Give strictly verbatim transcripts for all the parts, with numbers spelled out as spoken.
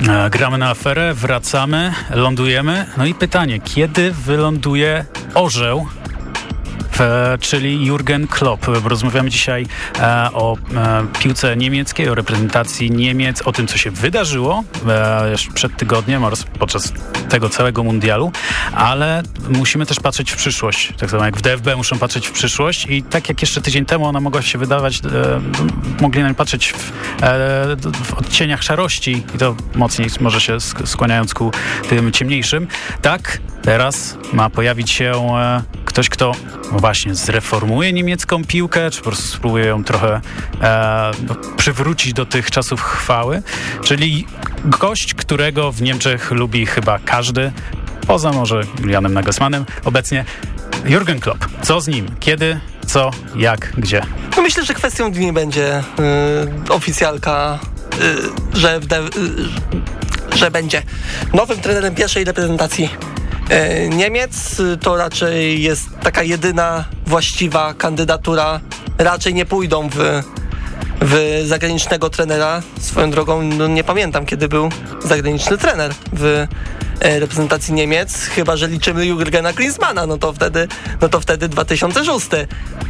E, gramy na aferę, wracamy, lądujemy. No i pytanie, kiedy wyląduje orzeł? E, czyli Jurgen Klopp. Rozmawiamy dzisiaj e, o e, piłce niemieckiej, o reprezentacji Niemiec, o tym, co się wydarzyło e, przed tygodniem oraz podczas tego całego mundialu, ale musimy też patrzeć w przyszłość. Tak samo jak w D F B muszą patrzeć w przyszłość i tak jak jeszcze tydzień temu ona mogła się wydawać, e, mogli na patrzeć w, e, w odcieniach szarości i to mocniej może się skłaniając ku tym ciemniejszym. Tak, teraz ma pojawić się e, ktoś, kto no właśnie zreformuje niemiecką piłkę, czy po prostu spróbuje ją trochę e, no, przywrócić do tych czasów chwały, czyli gość, którego w Niemczech lubi chyba każdy, poza może Julianem Nagelsmannem obecnie, Jurgen Klopp. Co z nim? Kiedy? Co? Jak? Gdzie? No myślę, że kwestią dni będzie yy, oficjalka, yy, że, w de- yy, że będzie nowym trenerem pierwszej reprezentacji Niemiec. To raczej jest taka jedyna właściwa kandydatura. Raczej nie pójdą w, w zagranicznego trenera. Swoją drogą no nie pamiętam, kiedy był zagraniczny trener w reprezentacji Niemiec, chyba że liczymy Jurgena Klinsmana, no to wtedy, no to wtedy dwa tysiące szósty.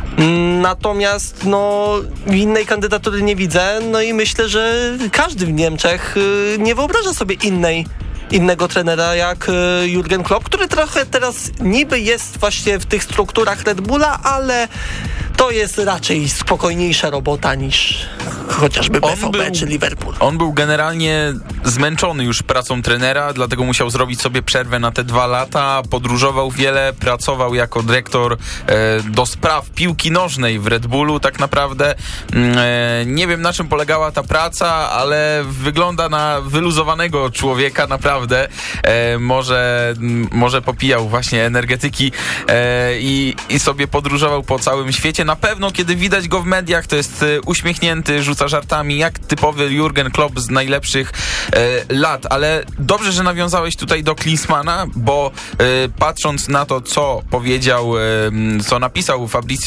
Natomiast no innej kandydatury nie widzę, no i myślę, że każdy w Niemczech nie wyobraża sobie innej innego trenera jak Jurgen Klopp, który trochę teraz niby jest właśnie w tych strukturach Red Bulla, ale to jest raczej spokojniejsza robota niż chociażby B V B był, czy Liverpool. On był generalnie zmęczony już pracą trenera, dlatego musiał zrobić sobie przerwę na te dwa lata. Podróżował wiele, pracował jako dyrektor e, do spraw piłki nożnej w Red Bullu tak naprawdę. E, nie wiem, na czym polegała ta praca, ale wygląda na wyluzowanego człowieka naprawdę. E, może, może popijał właśnie energetyki e, i, i sobie podróżował po całym świecie. Na pewno, kiedy widać go w mediach, to jest e, uśmiechnięty, rzuca żartami, jak typowy Jurgen Klopp z najlepszych e, lat, ale dobrze, że nawiązałeś tutaj do Klinsmana, bo e, patrząc na to, co powiedział, e, co napisał Fabrizio